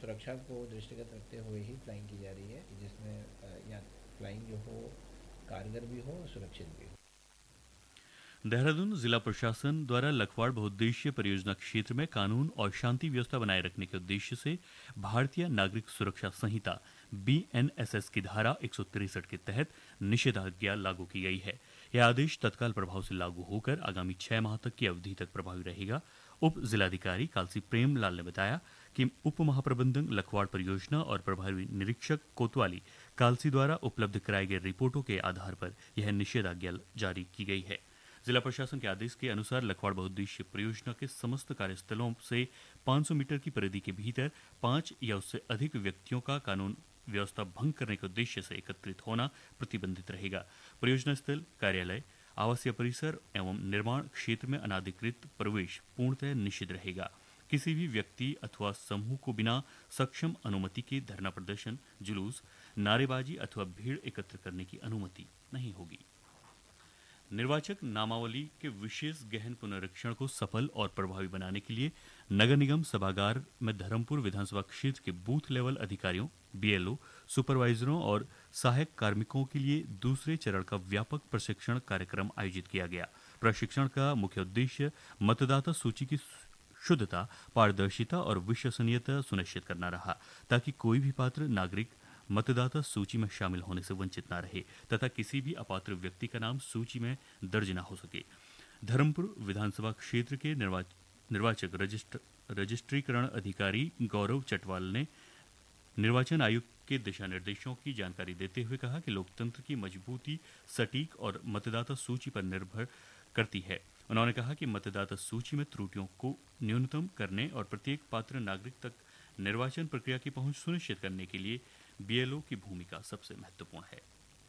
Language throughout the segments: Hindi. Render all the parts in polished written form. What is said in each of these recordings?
सुरक्षा को दृष्टिगत रखते हुए ही फ्लाइंग की जा रही है, जिसमें या फ्लाइंग जो हो कारगर भी हो और सुरक्षित भी हो। देहरादून जिला प्रशासन द्वारा लखवाड़ बहुउद्देशीय परियोजना क्षेत्र में कानून और शांति व्यवस्था बनाए रखने के उद्देश्य से भारतीय नागरिक सुरक्षा संहिता BNSS की धारा 163 के तहत निषेधाज्ञा लागू की गई है। यह आदेश तत्काल प्रभाव से लागू होकर आगामी 6 माह तक की अवधि तक प्रभावी रहेगा। उप जिलाधिकारी कालसी प्रेम लाल ने बताया कि उप महाप्रबंधक लखवाड़ परियोजना और प्रभारी निरीक्षक कोतवाली कालसी द्वारा उपलब्ध कराई गई रिपोर्टों के आधार पर यह निषेधाज्ञा जारी की गई है। जिला प्रशासन के आदेश के अनुसार लखवाड़ बहुउद्देशीय परियोजना के समस्त कार्यस्थलों से 500 मीटर की परिधि के भीतर 5 या उससे अधिक व्यक्तियों का कानून व्यवस्था भंग करने के उद्देश्य से एकत्रित होना प्रतिबंधित रहेगा। परियोजना स्थल, कार्यालय, आवासीय परिसर एवं निर्माण क्षेत्र में अनाधिकृत प्रवेश पूर्णतः निषिद्ध रहेगा। किसी भी व्यक्ति अथवा समूह को बिना सक्षम अनुमति के धरना प्रदर्शन, जुलूस, नारेबाजी अथवा भीड़ एकत्र करने की अनुमति नहीं होगी। निर्वाचक नामावली के विशेष गहन पुनरीक्षण को सफल और प्रभावी बनाने के लिए नगर निगम सभागार में धर्मपुर विधानसभा क्षेत्र के बूथ लेवल अधिकारियों, BLO, सुपरवाइजरों और सहायक कार्मिकों के लिए दूसरे चरण का व्यापक प्रशिक्षण कार्यक्रम आयोजित किया गया। प्रशिक्षण का मुख्य उद्देश्य मतदाता सूची की शुद्धता, पारदर्शिता और विश्वसनीयता सुनिश्चित करना रहा, ताकि कोई भी पात्र नागरिक मतदाता सूची में शामिल होने से वंचित न रहे तथा किसी भी अपात्र व्यक्ति का नाम सूची में दर्ज न हो सके। धर्मपुर विधानसभा क्षेत्र के निर्वाचक रजिस्ट्रीकरण अधिकारी गौरव चटवाल ने निर्वाचन आयोग के दिशा निर्देशों की जानकारी देते हुए कहा कि लोकतंत्र की मजबूती सटीक और मतदाता सूची पर निर्भर करती है। उन्होंने कहा कि मतदाता सूची में त्रुटियों को न्यूनतम करने और प्रत्येक पात्र नागरिक तक निर्वाचन प्रक्रिया की पहुंच सुनिश्चित करने के लिए BLO की भूमिका सबसे महत्वपूर्ण है।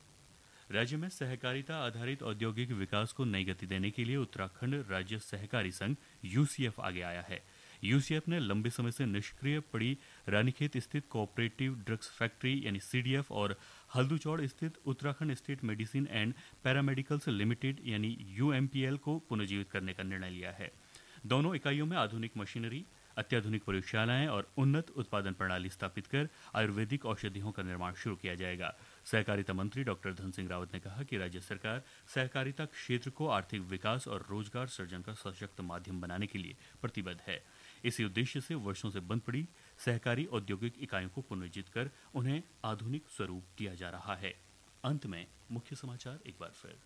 राज्य में सहकारिता आधारित औद्योगिक विकास को नई गति देने के लिए उत्तराखंड राज्य सहकारी संघ UCF आगे आया है। UCF ने लंबे समय से निष्क्रिय पड़ी रानीखेत स्थित कोऑपरेटिव ड्रग्स फैक्ट्री यानी CDF और हल्दूचौड़ स्थित Uttarakhand state medicine and paramedicals limited यानी UMPL को पुनर्जीवित करने का निर्णय लिया है। दोनों इकाइयों में आधुनिक मशीनरी, अत्याधुनिक प्रयोगशालाएं और उन्नत उत्पादन प्रणाली स्थापित कर आयुर्वेदिक औषधियों का निर्माण शुरू किया जाएगा। सहकारिता मंत्री डॉक्टर धन सिंह रावत ने कहा कि राज्य सरकार सहकारिता क्षेत्र को आर्थिक विकास और रोजगार सृजन का सशक्त माध्यम बनाने के लिए प्रतिबद्ध है। इसी उद्देश्य से वर्षों से बंद पड़ी सहकारी औद्योगिक इकाइयों को पुनर्जीवित कर उन्हें आधुनिक स्वरूप दिया जा रहा है। अंत में मुख्य समाचार एक बार फिर।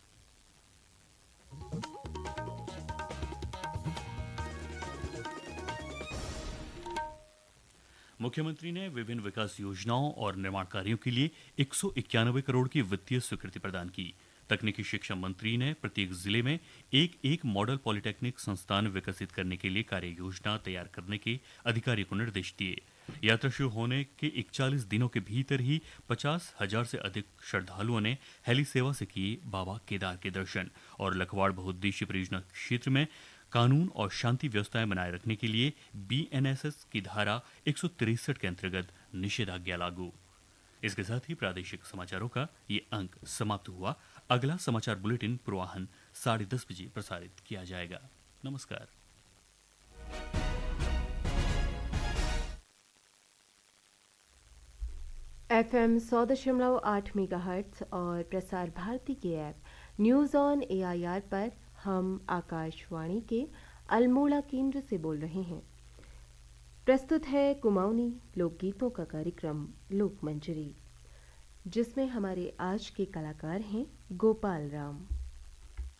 मुख्यमंत्री ने विभिन्न विकास योजनाओं और निर्माण कार्यों के लिए 191 करोड़ की वित्तीय स्वीकृति प्रदान की। तकनीकी शिक्षा मंत्री ने प्रत्येक जिले में एक मॉडल पॉलिटेक्निक संस्थान विकसित करने के लिए कार्य योजना तैयार करने के अधिकारियों को निर्देश दिए। यात्रा शुरू होने के 41 दिनों के भीतर ही 50,000 से अधिक श्रद्धालुओं ने हेली सेवा से किए बाबा केदार के दर्शन। और लखवाड़ बहुउद्देशीय परियोजना क्षेत्र में कानून और शांति व्यवस्थाएं बनाए रखने के लिए BNSS की धारा 163 के अंतर्गत निषेधाज्ञा लागू। इसके साथ ही प्रादेशिक समाचारों का ये अंक समाप्त हुआ। अगला समाचार बुलेटिन पूर्वाह्न 10:30 बजे प्रसारित किया जाएगा। नमस्कार। FM 100.8 मेगाहर्ट्ज और प्रसार भारती के ऐप न्यूज़ ऑन AIR पर हम आकाशवाणी के अल्मोड़ा केंद्र से बोल रहे हैं। प्रस्तुत है कुमाऊनी लोकगीतों का कार्यक्रम लोक मंजरी, जिसमें हमारे आज के कलाकार हैं गोपाल राम।